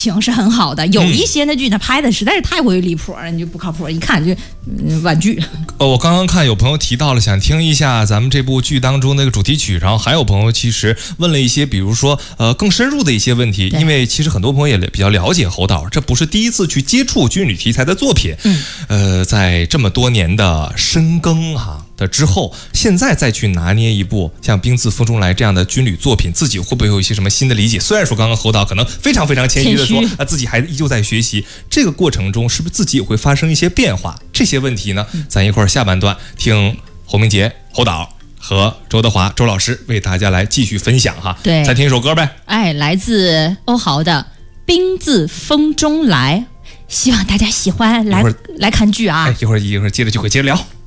情是很好的，有一些的剧它拍的实在是太过于离谱了，你就不靠谱，一看就婉剧。 我刚刚看有朋友提到了想听一下咱们这部剧当中那个主题曲，然后还有朋友其实问了一些比如说更深入的一些问题，因为其实很多朋友也比较了解侯导，这不是第一次去接触军旅题材的作品，在这么多年的深耕之后，现在再去拿捏一部像《兵自风中来》这样的军旅作品，自己会不会有一些什么新的理解？虽然说刚刚侯导可能非常非常谦虚的说自己还依旧在学习，这个过程中是不是自己也会发生一些变化？这些问题呢，咱一会儿下半段听侯明杰、侯导和周德华周老师为大家来继续分享哈。 对， 再听一首歌呗。 来自欧豪的《兵自风中来》，希望大家喜欢，来看剧啊。 一会儿接着就会接着聊。